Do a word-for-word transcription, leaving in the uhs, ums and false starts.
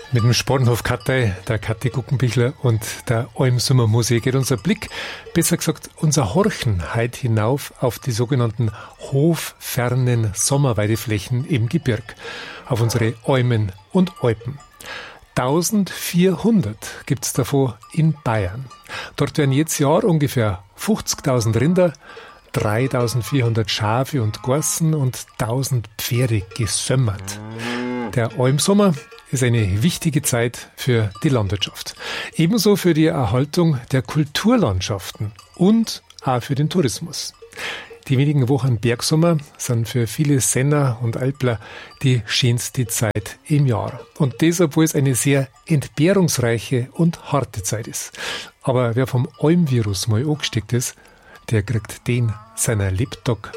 Mit dem Spornhof Kattei, der Kathi Guggenbichler und der Almsummermusik geht unser Blick, besser gesagt unser Horchen, heut hinauf auf die sogenannten hoffernen Sommerweideflächen im Gebirg, auf unsere Almen und Alpen. eintausendvierhundert gibt's davon in Bayern. Dort werden jedes Jahr ungefähr fünfzigtausend Rinder, dreitausendvierhundert Schafe und Gorsen und tausend Pferde gesömmert. Der Almsommer ist eine wichtige Zeit für die Landwirtschaft. Ebenso für die Erhaltung der Kulturlandschaften und auch für den Tourismus. Die wenigen Wochen Bergsommer sind für viele Senner und Alpler die schönste Zeit im Jahr. Und das, obwohl es eine sehr entbehrungsreiche und harte Zeit ist. Aber wer vom Almvirus mal angesteckt ist, der kriegt den seiner Lebtag